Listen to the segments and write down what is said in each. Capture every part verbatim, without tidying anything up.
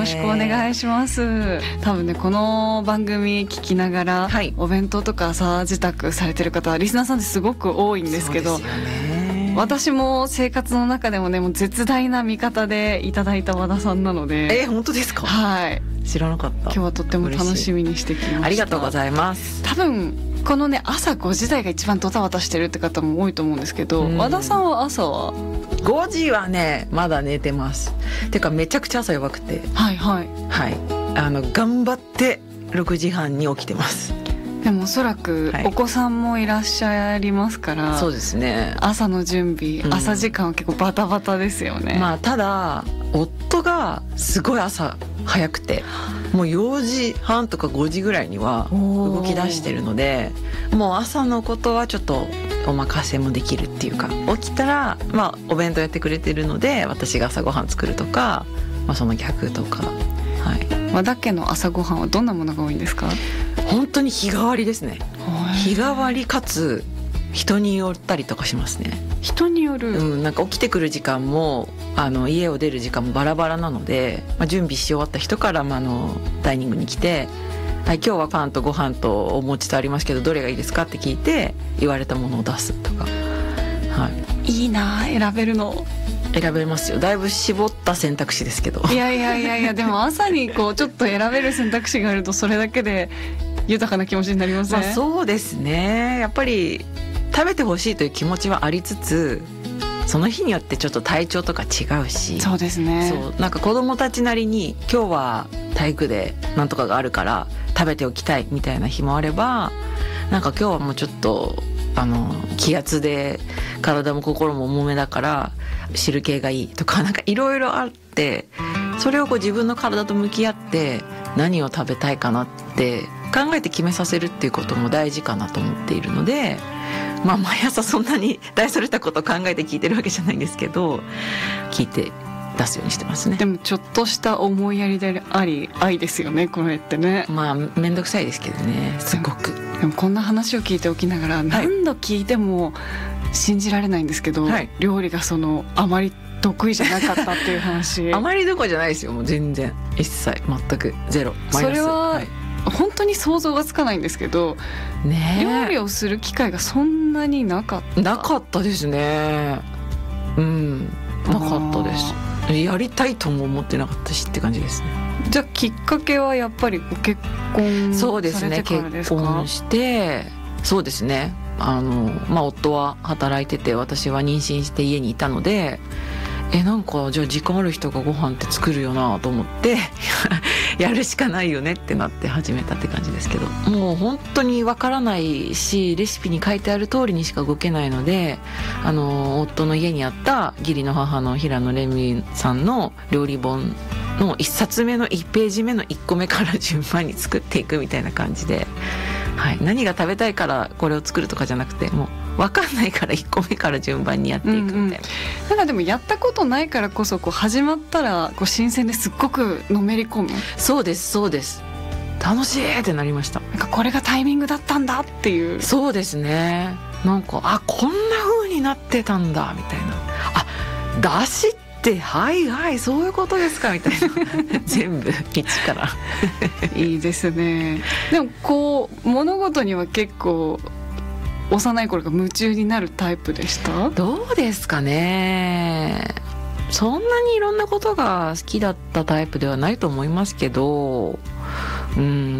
しくお願いします。多分ねこの番組聞きながら、はい、お弁当とか朝自宅されてる方はリスナーさんってすごく多いんですけど、そうですよね、私も生活の中でもねもう絶大な味方でいただいた和田さんなので。 えー、本当ですか？ はい、 知らなかった。 今日はとっても楽しみにしてきました。 ありがとうございます。 多分このね朝ごじ台が一番ドタバタしてるって方も多いと思うんですけど、和田さんは朝はごじはねまだ寝てます。てかめちゃくちゃ朝弱くて、 はいはいはい、あの頑張ってろくじはんに起きてます。 でもおそらくお子さんもいらっしゃいますから、はい、 そうですね、 朝の準備、うん、朝時間は結構バタバタですよね。 まあただ夫がすごい朝早くてもうよじはんとかごじぐらいには動き出してるので、もう朝のことはちょっとお任せもできるっていうか、起きたらまあお弁当やってくれてるので私が朝ごはん作るとか、まあ、その逆とか、はい、 和田家の朝ごはんはどんなものが多いんですか？ 本当に日替わりですね。日替わりかつ人によったりとかしますね。 人による、 うん、なんか起きてくる時間もあの家を出る時間もバラバラなので、まあ、準備し終わった人から、まあ、あのダイニングに来て、はい、今日はパンとご飯とお餅とありますけどどれがいいですかって聞いて言われたものを出すとか、はい、 いいな選べるの。 選べますよ。だいぶ絞った選択肢ですけど。 いやいやいやいやでも朝にこうちょっと選べる選択肢があるとそれだけで豊かな気持ちになりません？ まあ、そうですね。やっぱり食べてほしいという気持ちはありつつ、その日によってちょっと体調とか違うし。 そうですね。 そうなんか子供たちなりに今日は体育でなんとかがあるから食べておきたいみたいな日もあれば、なんか今日はもうちょっとあの気圧で体も心も重めだから汁系がいいとか、なんかいろいろあって、それをこう自分の体と向き合って何を食べたいかなって考えて決めさせるっていうことも大事かなと思っているので、まあ毎朝そんなに大それたことを考えて聞いてるわけじゃないんですけど、聞いて出すようにしてますね。 でもちょっとした思いやりであり愛ですよねこれってね。 まあめんどくさいですけどね、すごく。 でもこんな話を聞いておきながら何度聞いても信じられないんですけど、はい、料理がそのあまり得意じゃなかったっていう話。 あまりどころじゃないですよ。もう全然一切全くゼロマイナス。 それは、 はい、 本当に想像がつかないんですけど、ね、料理をする機会がそんなになかったなかったですね。うんなかったです。やりたいとも思ってなかったしって感じですね。 じゃあきっかけはやっぱりご結婚されてからですか？ そうですね、結婚して、そうですね、あの、まあ、夫は働いてて私は妊娠して家にいたので、えなんかじゃあ時間ある人がご飯って作るよなと思ってやるしかないよねってなって始めたって感じですけど、もう本当にわからないしレシピに書いてある通りにしか動けないので、あの夫の家にあった義理の母の平野レミさんの料理本のいっさつめのいちページ目のいっこめから順番に作っていくみたいな感じで、はい、何が食べたいからこれを作るとかじゃなくて、もう分かんないからいっこめから順番にやっていくみたいな、うんうん、 なんかでもやったことないからこそこう始まったらこう新鮮ですっごくのめり込む。 そうですそうです、楽しいってなりました。 なんかこれがタイミングだったんだっていう。 そうですね、なんかあこんな風になってたんだみたいな、あだしってはいはいそういうことですかみたいな全部一からいいですね。でもこう物事には結構幼い頃から夢中になるタイプでした？ どうですかね、そんなにいろんなことが好きだったタイプではないと思いますけど、うん、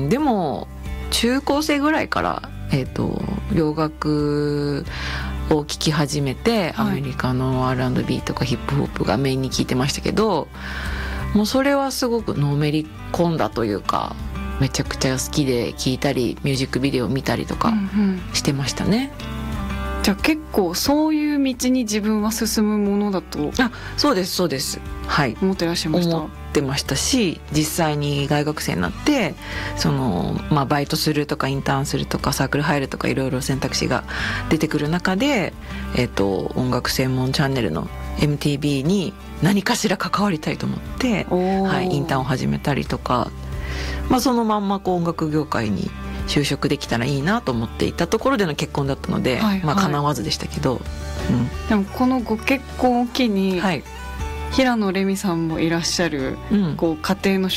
でも中高生ぐらいから、えーと、洋楽を聴き始めて、はい、アメリカの アールアンドビー とかヒップホップがメインに聴いてましたけど、もうそれはすごくのめり込んだというか、めちゃくちゃ好きで聴いたりミュージックビデオを見たりとかしてましたね、 うんうん、じゃあ結構そういう道に自分は進むものだと。 あ、そうですそうです、はい、 思ってらっしゃいました？ 思ってましたし、実際に大学生になってその、まあ、バイトするとかインターンするとかサークル入るとかいろいろ選択肢が出てくる中で、えーと、音楽専門チャンネルの エムティービー に何かしら関わりたいと思って、はい、インターンを始めたりとか、まあ、そのまんまこう音楽業界に就職できたらいいなと思っていたところでの結婚だったので、はいはい、まあ、叶わずでしたけど、 うん、でもこのご結婚を機に、はい、平野レミさんもいらっしゃる、うん、こう家庭の